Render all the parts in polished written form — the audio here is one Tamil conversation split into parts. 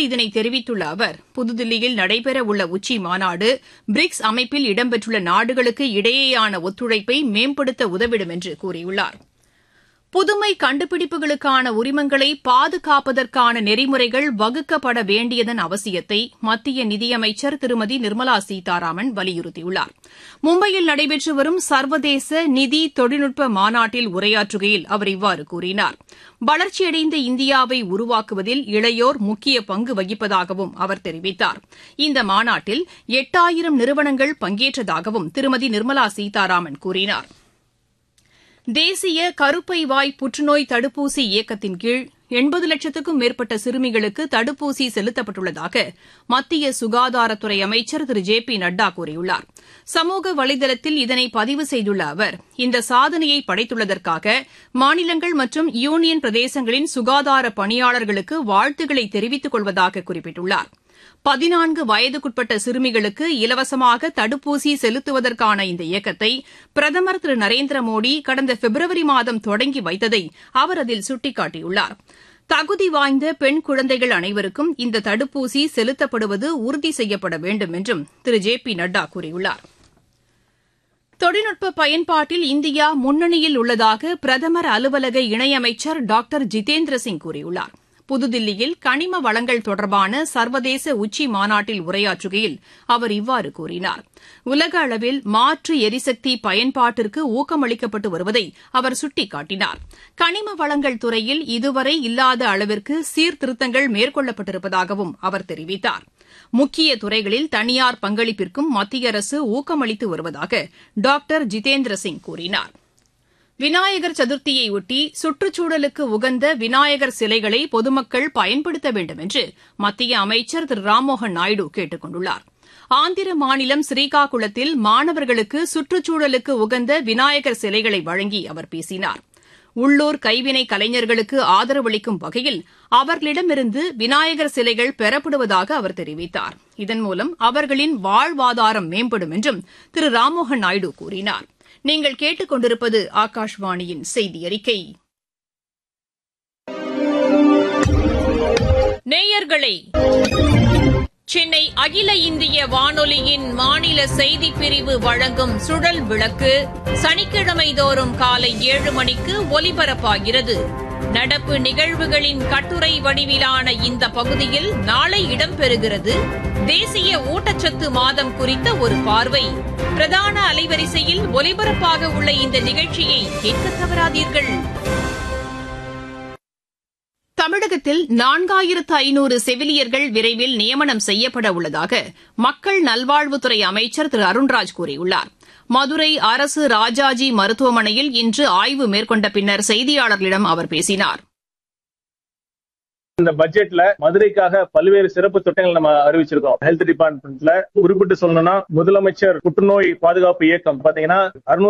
இதனை தெரிவித்துள்ள அவர் புதுதில்லியில் நடைபெறவுள்ள உச்சி மாநாடு பிரிக்ஸ் அமைப்பில் இடம்பெற்றுள்ள நாடுகளுக்கு இடையேயான ஒத்துழைப்பை மேம்படுத்த உதவிடும் என்று கூறியுள்ளார். புதுமை கண்டுபிடிப்புகளுக்கான உரிமங்களை பாதுகாப்பதற்கான நெறிமுறைகள் வகுக்கப்பட வேண்டியதன் அவசியத்தை மத்திய நிதியமைச்சர் திருமதி நிர்மலா சீதாராமன் வலியுறுத்தியுள்ளார். மும்பையில் நடைபெற்று வரும் சர்வதேச நிதி தொழில்நுட்ப மாநாட்டில் உரையாற்றுகையில் அவர் இவ்வாறு கூறினார். வளர்ச்சியடைந்த இந்தியாவை உருவாக்குவதில் இளையோர் முக்கிய பங்கு வகிப்பதாகவும் அவர் தெரிவித்தார். இந்த மாநாட்டில் 8000 நிறுவனங்கள் பங்கேற்றதாகவும் திருமதி நிர்மலா சீதாராமன் கூறினார். தேசிய கருப்பை வாய் புற்றுநோய் தடுப்பூசி இயக்கத்தின் கீழ் 80 லட்சத்துக்கும் மேற்பட்ட சிறுமிகளுக்கு தடுப்பூசி செலுத்தப்பட்டுள்ளதாக மத்திய சுகாதாரத்துறை அமைச்சர் திரு ஜே பி நட்டா கூறியுள்ளார். சமூக வலைதளத்தில் இதனை பதிவு செய்துள்ள அவர் இந்த சாதனையை படைத்துள்ளதற்காக மாநிலங்கள் மற்றும் யூனியன் பிரதேசங்களின் சுகாதார பணியாளர்களுக்கு வாழ்த்துக்களை தெரிவித்துக் கொள்வதாக குறிப்பிட்டுள்ளார். 14 வயதுக்குட்பட்ட சிறுமிகளுக்கு இலவசமாக தடுப்பூசி செலுத்துவதற்கான இந்த இயக்கத்தை பிரதமர் திரு நரேந்திர மோடி கடந்த பிப்ரவரி மாதம் தொடங்கி வைத்ததை அவர் அதில் சுட்டிக்காட்டியுள்ளார். தகுதி வாய்ந்த பெண் குழந்தைகள் அனைவருக்கும் இந்த தடுப்பூசி செலுத்தப்படுவது உறுதி செய்யப்பட வேண்டும் என்றும் திரு ஜே பி நட்டா கூறியுள்ளார். தொழில்நுட்ப பயன்பாட்டில் இந்தியா முன்னணியில் உள்ளதாக பிரதமர் அலுவலக இணையமைச்சர் டாக்டர் ஜிதேந்திர சிங் கூறியுள்ளார். புதுதில்லியில் கனிம வளங்கள் தொடர்பான சர்வதேச உச்சி மாநாட்டில் உரையாற்றுகையில் அவர் இவ்வாறு கூறினார். உலக அளவில் மாற்று எரிசக்தி பயன்பாட்டிற்கு ஊக்கமளிக்கப்பட்டு வருவதை அவர் சுட்டிக்காட்டினார். கனிம வளங்கள் துறையில் இதுவரை இல்லாத அளவிற்கு சீர்திருத்தங்கள் மேற்கொள்ளப்பட்டிருப்பதாகவும் அவர் தெரிவித்தார். முக்கிய துறைகளில் தனியார் பங்களிப்பிற்கும் மத்திய அரசு ஊக்கமளித்து வருவதாக டாக்டர் ஜிதேந்திர சிங் கூறினார். விநாயகர் சதுர்த்தியையொட்டி சுற்றுச்சூழலுக்கு உகந்த விநாயகர் சிலைகளை பொதுமக்கள் பயன்படுத்த வேண்டும் என்று மத்திய அமைச்சர் திரு ராம்மோகன் நாயுடு கேட்டுக் கொண்டுள்ளார். ஆந்திர மாநிலம் ஸ்ரீகாகுளத்தில் மாணவர்களுக்கு சுற்றுச்சூழலுக்கு உகந்த விநாயகர் சிலைகளை வழங்கி அவர் பேசினார். உள்ளூர் கைவினை கலைஞர்களுக்கு ஆதரவளிக்கும் வகையில் அவர்களிடமிருந்து விநாயகர் சிலைகள் பெறப்படுவதாக அவர் தெரிவித்தார். இதன் மூலம் அவர்களின் வாழ்வாதாரம் மேம்படும் என்றும் திரு ராம்மோகன் நாயுடு கூறினார். நீங்கள் கேட்டுக் கொண்டிருப்பது ஆகாஷ்வாணியின் செய்தி அறிக்கை. நேயர்களே, சென்னை அகில இந்திய வானொலியின் மாநில செய்திப் பிரிவு வழங்கும் சுழல் விளக்கு சனிக்கிழமை தோறும் காலை 7 மணிக்கு ஒலிபரப்பாகிறது. நடப்பு நிகழ்வுகளின் கட்டுரை வடிவிலான இந்த பகுதியில் நாளை இடம்பெறுகிறது தேசிய ஊட்டச்சத்து மாதம் குறித்த ஒரு பார்வை. பிரதான அலைவரிசையில் ஒலிபரப்பாக உள்ள இந்த நிகழ்ச்சியை கேட்க தவறாதீர்கள். தமிழகத்தில் 4500 செவிலியர்கள் விரைவில் நியமனம் செய்யப்பட உள்ளதாக மக்கள் நல்வாழ்வுத்துறை அமைச்சர் திரு அருண்ராஜ் கூறியுள்ளார். மதுரை அரசு ராஜாஜி மருத்துவமனையில் இன்று ஆய்வு மேற்கொண்ட பின்னர் செய்தியாளர்களிடம் அவர் பேசினார். இந்த பட்ஜெட்ல மதுரைக்காக பல்வேறு சிறப்பு திட்டங்கள் நம்ம அறிவிச்சிருக்கோம். ஹெல்த் டிபார்ட்மெண்ட்ல குறிப்பிட்டு சொல்லணும்னா முதலமைச்சர் புற்றுநோய் பாதுகாப்பு இயக்கம் பாத்தீங்கன்னா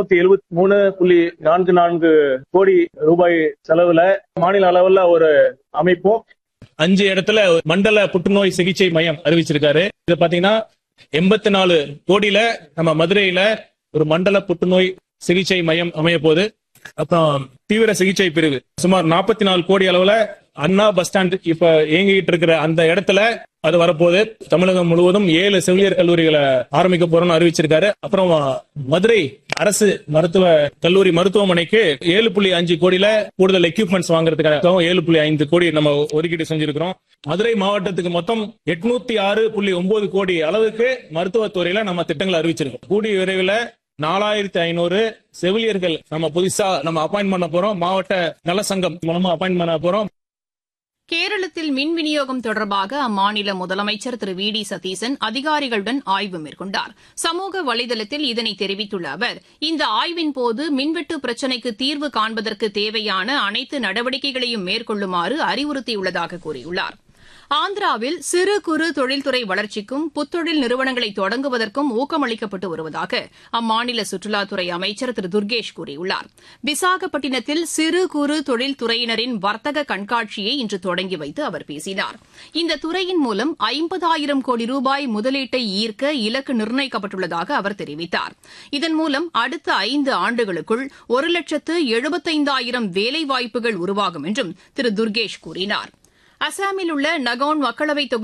673.44 கோடி ரூபாய் செலவுல மாநில அளவுல ஒரு அமைப்பும் 5 இடத்துல மண்டல புற்றுநோய் சிகிச்சை மையம் அறிவிச்சிருக்காரு. இது பாத்தீங்கன்னா 84 கோடியில நம்ம மதுரையில ஒரு மண்டல புற்றுநோய் சிகிச்சை மையம் அமைய போகுது. அப்புறம் தீவிர சிகிச்சை பிரிவு சுமார் 44 கோடி அளவுல அண்ணா பஸ் ஸ்டாண்ட் இப்ப இயங்கிட்டு இருக்கிற அந்த இடத்துல அது வரப்போகுது. தமிழகம் முழுவதும் 7 செவிலியர் கல்லூரிகளை ஆரம்பிக்க போறோம்னு அறிவிச்சிருக்காரு. அப்புறம் மதுரை அரசு மருத்துவ கல்லூரி மருத்துவமனைக்கு 7.5 கோடியில கூடுதல் எக்யூப்மெண்ட்ஸ் வாங்குறதுக்காக 7.5 கோடி நம்ம ஒதுக்கீடு செஞ்சிருக்கிறோம். மதுரை மாவட்டத்துக்கு மொத்தம் 806.9 கோடி அளவுக்கு மருத்துவத்துறையில நம்ம திட்டங்களை அறிவிச்சிருக்கோம். கூடிய விரைவில் 4500 செவிலியர்கள் நம்ம புதுசா அப்பாயின்ட் பண்ண போறோம். மாவட்ட நல சங்கம் மூலமா அப்பாயின்ட் பண்ண போறோம். கேரளத்தில் மின் விநியோகம் தொடர்பாக அம்மாநில முதலமைச்சர் திரு வி டி சதீசன் அதிகாரிகளுடன் ஆய்வு மேற்கொண்டார். சமூக வலைதளத்தில் இதனை தெரிவித்துள்ள அவர் இந்த ஆய்வின்போது மின்வெட்டு பிரச்சினைக்கு தீர்வு காண்பதற்கு தேவையான அனைத்து நடவடிக்கைகளையும் மேற்கொள்ளுமாறு அறிவுறுத்தியுள்ளதாக கூறியுள்ளார். ஆந்திராவில் சிறு குறு தொழில்துறை வளர்ச்சிக்கும் புத்தொழில் நிறுவனங்களை தொடங்குவதற்கும் ஊக்கமளிக்கப்பட்டு வருவதாக அம்மாநில சுற்றுலாத்துறை அமைச்சர் திரு துர்கேஷ் கூறியுள்ளார். விசாகப்பட்டினத்தில் சிறு குறு தொழில்துறையினரின் வர்த்தக கண்காட்சியை இன்று தொடங்கி வைத்து அவர் பேசினார். இந்த துறையின் மூலம் 50,000 கோடி ரூபாய் முதலீட்டை ஈர்க்க இலக்கு நிர்ணயிக்கப்பட்டுள்ளதாக அவர் தெரிவித்தார். இதன் மூலம் அடுத்த 5 ஆண்டுகளுக்குள் 1,75,000 வேலைவாய்ப்புகள் உருவாகும் என்றும் திரு துர்கேஷ் கூறினார். அசாமில் உள்ள நகவுன் மக்களவைத் தொகுதி